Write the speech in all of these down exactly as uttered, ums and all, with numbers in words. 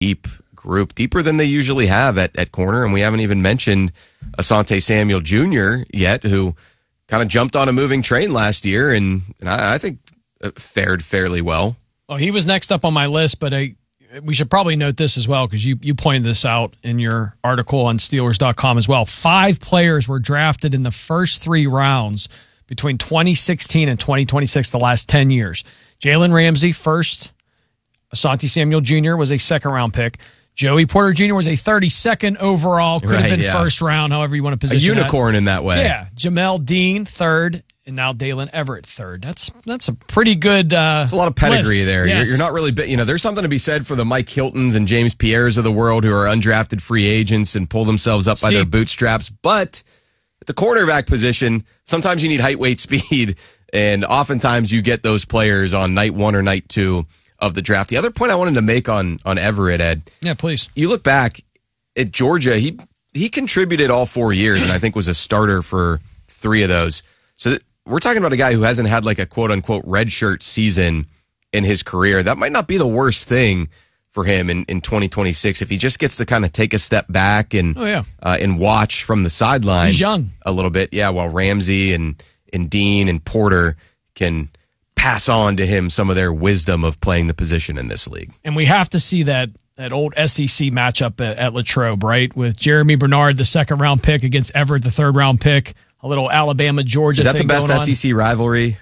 deep group, deeper than they usually have at, at corner. And we haven't even mentioned Asante Samuel Junior yet, who kind of jumped on a moving train last year and, and I, I think fared fairly well. Well, he was next up on my list, but I, we should probably note this as well because you, you pointed this out in your article on Steelers dot com as well. Five players were drafted in the first three rounds between twenty sixteen and twenty twenty-six, the last ten years. Jalen Ramsey, first. Asante Samuel Junior was a second-round pick. Joey Porter Junior was a thirty-second overall. Could right, have been yeah. first round, however you want to position a unicorn that. in that way. Yeah. Jamel Dean, third. And now Dalen Everett, third. That's that's a pretty good uh That's a lot of pedigree list. there. Yes. You're, you're not really, you know, there's something to be said for the Mike Hiltons and James Pierres of the world who are undrafted free agents and pull themselves up It's by deep. their bootstraps. But at the cornerback position, sometimes you need height, weight, speed. And oftentimes you get those players on night one or night two of the draft. The other point I wanted to make on, on Everett, Ed. Yeah, please. You look back at Georgia, he he contributed all four years and I think was a starter for three of those. So that, we're talking about a guy who hasn't had like a quote-unquote redshirt season in his career. That might not be the worst thing for him in, in twenty twenty-six if he just gets to kind of take a step back and oh, yeah. uh, and watch from the sideline. He's young. A little bit, yeah, while Ramsey and, and Dean and Porter can pass on to him some of their wisdom of playing the position in this league. And we have to see that that old S E C matchup at, at Latrobe, right? With Jeremy Bernard, the second-round pick, against Everett, the third-round pick. A little Alabama-Georgia Is that thing the best going on. S E C rivalry?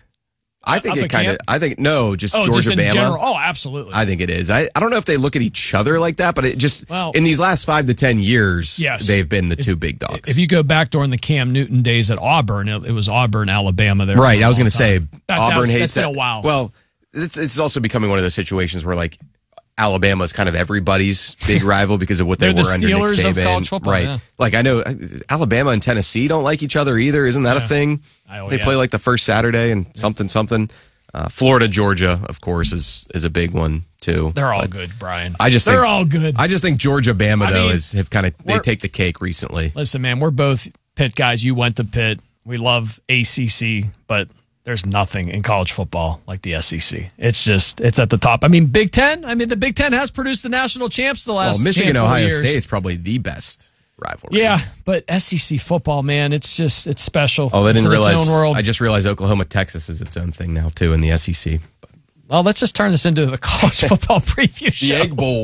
I think Up it at kind of, camp? I think, no, just Oh, Georgia just in Bama. general? Oh, absolutely. I think it is. I, I don't know if they look at each other like that, but it just, Well, in these last five to ten years, yes. they've been the If- two big dogs. If you go back during the Cam Newton days at Auburn, it, it was Auburn, Alabama. There, right, for a I was long going to say, time. That- Auburn that's, hates that's it. been a while. Well, it's, it's also becoming one of those situations where, like, Alabama's kind of everybody's big rival because of what they They're were the under Nick Steelers of Saban. college football, right. yeah. Like, I know uh, Alabama and Tennessee don't like each other either. Isn't that Yeah. a thing? Oh, they yeah. play like the first Saturday and something, something. Uh, Florida, Georgia, of course, is is a big one, too. They're all But good, Brian. I just They're think, all good. I just think Georgia, Bama, I though, mean, is have kind of, they we're- take the cake recently. Listen, man, we're both Pitt guys. You went to Pitt. We love A C C, but there's nothing in college football like the S E C. It's just, it's at the top. I mean, Big Ten. I mean, the Big Ten has produced the national champs the last Well, Michigan, handful of Ohio years. State is probably the best rivalry. Yeah, but S E C football, man, it's just, it's special. Oh, they It's didn't in realize. its own world. I just realized Oklahoma, Texas is its own thing now, too, in the S E C. But Well, let's just turn this into the college football preview the show. Egg Bowl.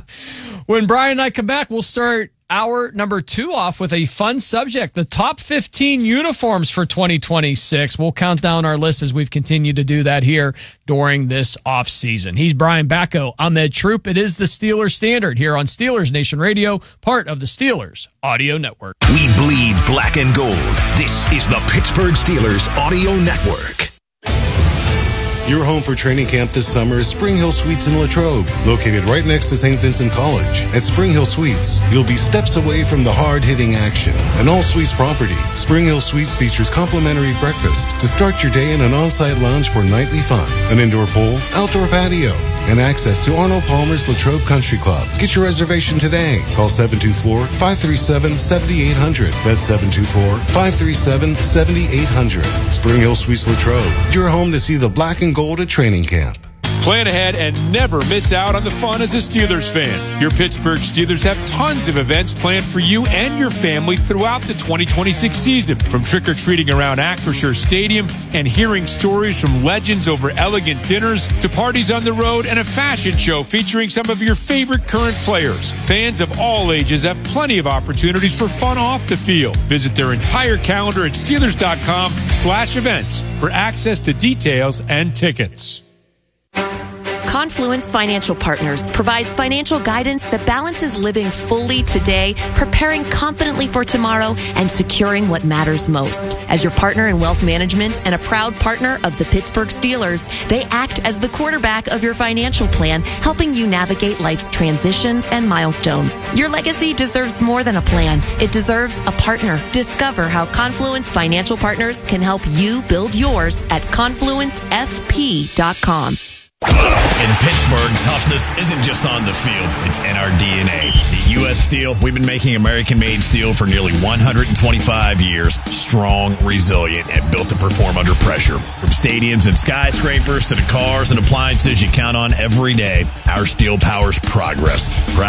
When Brian and I come back, we'll start hour number two off with a fun subject, the top fifteen uniforms for twenty twenty-six. We'll count down our list as we've continued to do that here during this off season. He's Brian Bacco. I'm Ed Troop. It is the Steelers Standard here on Steelers Nation Radio, part of the Steelers Audio Network. We bleed black and gold. This is the Pittsburgh Steelers Audio Network. Your home for training camp this summer is Spring Hill Suites in Latrobe, located right next to Saint Vincent College. At Spring Hill Suites, you'll be steps away from the hard-hitting action. An all-suites property, Spring Hill Suites features complimentary breakfast to start your day in an on-site lounge for nightly fun, an indoor pool, outdoor patio, and access to Arnold Palmer's Latrobe Country Club. Get your reservation today. Call seven two four, five three seven, seven eight zero zero. That's seven two four, five three seven, seven eight zero zero. Spring Hill Suites Latrobe, your home to see the black and gold at training camp. Plan ahead and never miss out on the fun as a Steelers fan. Your Pittsburgh Steelers have tons of events planned for you and your family throughout the twenty twenty-six season. From trick-or-treating around Acrisure Stadium and hearing stories from legends over elegant dinners to parties on the road and a fashion show featuring some of your favorite current players. Fans of all ages have plenty of opportunities for fun off the field. Visit their entire calendar at Steelers.com slash events for access to details and tickets. Confluence Financial Partners provides financial guidance that balances living fully today, preparing confidently for tomorrow, and securing what matters most. As your partner in wealth management and a proud partner of the Pittsburgh Steelers, they act as the quarterback of your financial plan, helping you navigate life's transitions and milestones. Your legacy deserves more than a plan. It deserves a partner. Discover how Confluence Financial Partners can help you build yours at confluence f p dot com. In Pittsburgh, toughness isn't just on the field, it's in our D N A. At U S Steel, we've been making American-made steel for nearly one hundred twenty-five years. Strong, resilient, and built to perform under pressure. From stadiums and skyscrapers to the cars and appliances you count on every day, our steel powers progress. Proud